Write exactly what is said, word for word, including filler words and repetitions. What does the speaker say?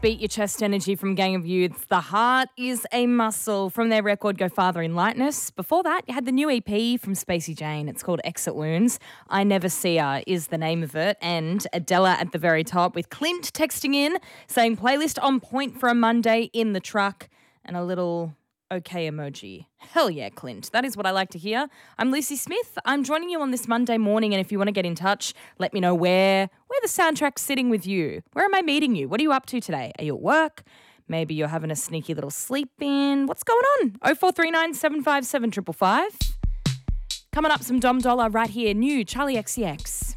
Beat Your Chest energy from Gang of Youths. The heart is a muscle from their record Go Farther in Lightness. Before that, you had the new E P from Spacey Jane. It's called Exit Wounds. I Never See Her is the name of it. And Adela at the very top with Clint texting in saying playlist on point for a Monday in the truck and a little okay emoji. Hell yeah, Clint. That is what I like to hear. I'm Lucy Smith. I'm joining you on this Monday morning, and if you want to get in touch, let me know where where the soundtrack's sitting with you. Where am I meeting you? What are you up to today? Are you at work? Maybe you're having a sneaky little sleep in. What's going on? oh four three nine, seven five seven, five five five. Coming up, some Dom Dollar right here. New Charlie X C X.